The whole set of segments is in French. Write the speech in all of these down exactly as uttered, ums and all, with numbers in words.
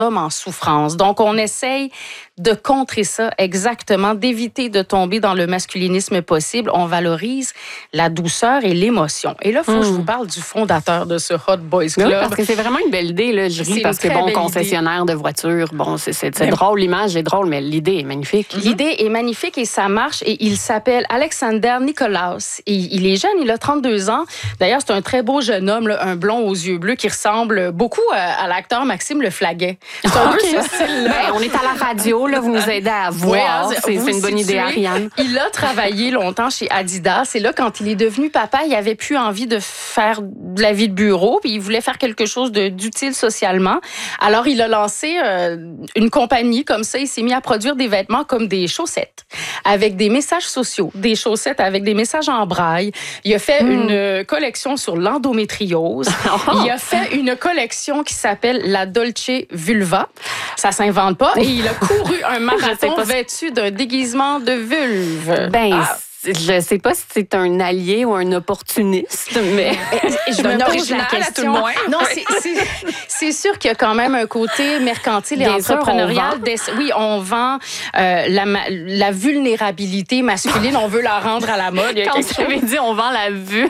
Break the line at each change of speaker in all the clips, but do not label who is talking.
hommes en souffrance. Donc, on essaye de contrer ça exactement, d'éviter de tomber dans le masculinisme possible. On valorise la douceur et l'émotion. Et là, il faut mmh. que je vous parle du fondateur de ce Hot Boys Club.
Oui, parce que c'est vraiment une belle idée, là. Je ris parce que, bon, concessionnaire idée. de voitures, bon, c'est, c'est, c'est drôle, l'image est drôle, mais l'idée est magnifique.
L'idée est magnifique et ça marche. Et il s'appelle Alexander Nikolaus. Et il est jeune, il a trente-deux ans. D'ailleurs, c'est un très beau jeune homme, là, un blond aux yeux bleus qui ressemble beaucoup à, à l'acteur Maxime Le Flaguet. C'est un
okay. peu ce style-là. Ben, on est à la radio, là, vous nous aidez à voir. Oui, c'est, c'est une bonne idée, Ariane.
Il a travaillé longtemps chez Adidas. Et là, quand il est devenu papa, il avait plus envie de faire de la vie de bureau, puis il voulait faire quelque chose de, d'utile socialement. Alors, il a lancé euh, une compagnie comme ça. Il s'est mis à produire des vêtements comme des chaussettes avec des messages sociaux, des chaussettes avec des messages en braille. Il a fait mmh. une collection sur l'endométriose. Oh. Il a fait une collection qui s'appelle la Dolce Vulva. Ça s'invente pas. Et il a couru un marathon vêtu d'un déguisement de vulve.
Ben, ah. Je sais pas si c'est un allié ou un opportuniste, mais
je me pose la question. Non, c'est, c'est, c'est sûr qu'il y a quand même un côté mercantile et Bien entrepreneurial. Sûr, on oui, on vend euh, la, la vulnérabilité masculine. On veut la rendre à la mode.
Quand vous avez dit on vend la vue,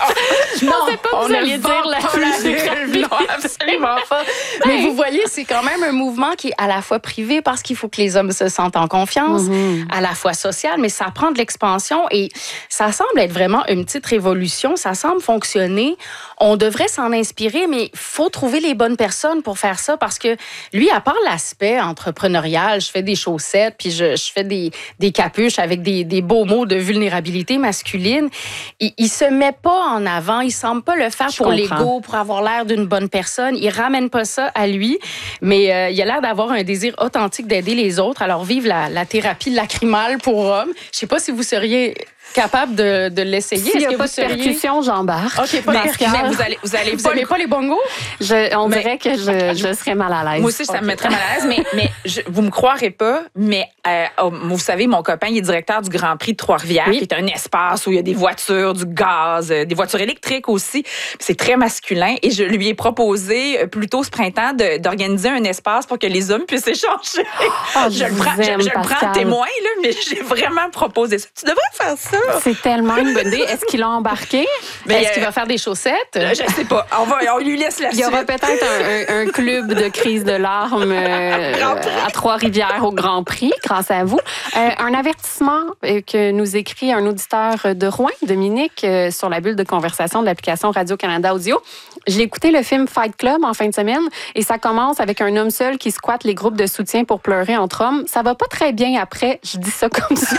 je
non,
pensais pas que vous alliez dire la vulnérabilité.
Non, absolument pas. Mais vous voyez, c'est quand même un mouvement qui est à la fois privé parce qu'il faut que les hommes se sentent en confiance, mm-hmm. à la fois social, mais ça prend de l'expansion. Et ça semble être vraiment une petite révolution. Ça semble fonctionner. On devrait s'en inspirer, mais il faut trouver les bonnes personnes pour faire ça parce que lui, à part l'aspect entrepreneurial, je fais des chaussettes, puis je, je fais des, des capuches avec des, des beaux mots de vulnérabilité masculine, il, il se met pas en avant. Il semble pas le faire je pour comprends. l'ego, pour avoir l'air d'une bonne personne. Il ramène pas ça à lui, mais euh, il a l'air d'avoir un désir authentique d'aider les autres. Alors, vivre la, la thérapie lacrymale pour hommes. Je sais pas si vous seriez capable de, de l'essayer.
S'il n'y a
que
pas
vous
de
seriez...
percussion, j'embarque.
OK, pas de percussion.
Mais vous allez, vous allez
vous n'aimez pas les bongos?
Je, on mais, dirait que je, je serais mal à l'aise.
Moi aussi, ça
okay.
me mettrait mal à l'aise, mais, mais je, vous me croirez pas, mais euh, oh, vous savez, mon copain, il est directeur du Grand Prix de Trois-Rivières, oui. qui est un espace où il y a des voitures, du gaz, euh, des voitures électriques aussi. C'est très masculin et je lui ai proposé euh, plus tôt ce printemps de, d'organiser un espace pour que les hommes puissent échanger.
Oh,
je, je le prends,
aime,
je, je le prends témoin, là, mais j'ai vraiment proposé ça. Tu devrais faire ça.
C'est tellement une bonne idée. Est-ce qu'il a embarqué?
Mais Est-ce euh, qu'il va faire des chaussettes?
Je ne sais pas. On, va, on lui laisse la
suite. Il y aura peut-être un, un, un club de crise de larmes euh, à Trois-Rivières au Grand Prix, grâce à vous. Euh, un avertissement que nous écrit un auditeur de Rouen, Dominique, euh, sur la bulle de conversation de l'application Radio-Canada Audio. J'ai écouté le film Fight Club en fin de semaine et ça commence avec un homme seul qui squatte les groupes de soutien pour pleurer entre hommes. Ça va pas très bien après. Je dis ça comme ça.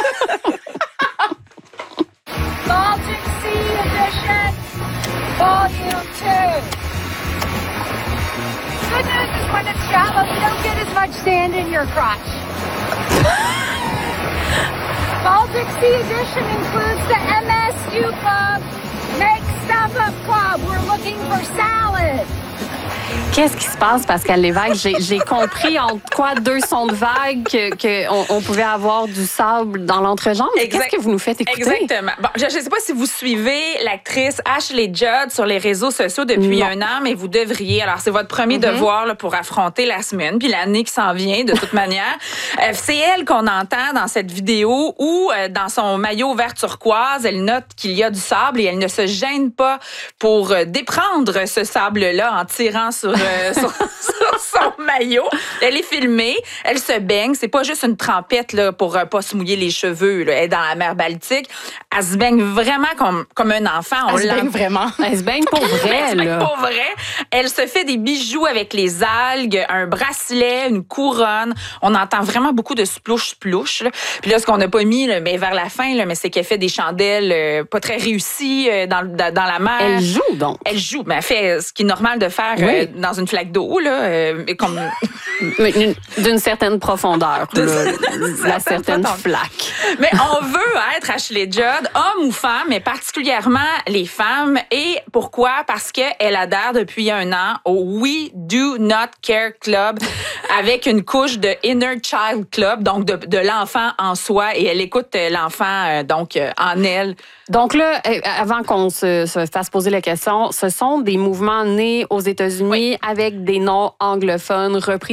Baltic Sea Edition, Volume two. Good news is when it's shallow, you don't get as much sand in your crotch. Baltic Sea Edition includes the M S U Club, Make Stuff Up Club. We're looking for salad.
Qu'est-ce qui se passe, Pascal Lévesque? J'ai, j'ai compris en quoi deux sons de vagues qu'on que on pouvait avoir du sable dans l'entrejambe. Exact. Qu'est-ce que vous nous faites écouter?
Exactement. Bon, je ne sais pas si vous suivez l'actrice Ashley Judd sur les réseaux sociaux depuis non. un an, mais vous devriez. Alors, c'est votre premier mm-hmm. devoir là, pour affronter la semaine, puis l'année qui s'en vient, de toute manière. Euh, c'est elle qu'on entend dans cette vidéo où, euh, dans son maillot vert turquoise, elle note qu'il y a du sable et elle ne se gêne pas pour euh, déprendre ce sable-là en tirant sur... Euh, sur, sur son maillot. Elle est filmée, elle se baigne. C'est pas juste une trempette là, pour euh, pas se mouiller les cheveux. Là. Elle est dans la mer Baltique. Elle se baigne vraiment comme, comme un enfant.
On elle se baigne vraiment.
Elle se baigne pour vrai.
Elle se baigne pour vrai. Elle se fait des bijoux avec les algues, un bracelet, une couronne. On entend vraiment beaucoup de splouche-splouche. Puis là, ce qu'on n'a pas mis, là, mais vers la fin, là, mais c'est qu'elle fait des chandelles euh, pas très réussies euh, dans, dans, dans la mer.
Elle joue donc.
Elle joue. Mais elle fait ce qui est normal de faire oui. euh, dans une flaque d'eau, là, euh, comme...
d'une certaine profondeur, là, la certaine flaque.
Mais on veut être Ashley Judd, homme ou femme, mais particulièrement les femmes. Et pourquoi? Parce qu'elle adhère depuis un an au We Do Not Care Club avec une couche de Inner Child Club, donc de, de l'enfant en soi. Et elle écoute l'enfant euh, donc euh, en elle.
Donc là, avant qu'on se, se fasse poser la question, ce sont des mouvements nés aux États-Unis oui. avec des noms anglophones repris